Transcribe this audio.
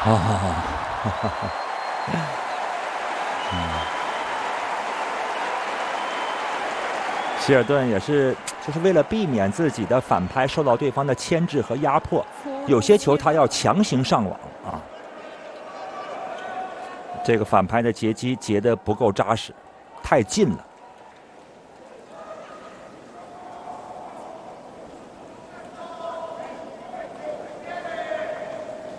希尔顿也是，就是为了避免自己的反拍受到对方的牵制和压迫，有些球他要强行上网啊。这个反拍的截击截得不够扎实，太近了。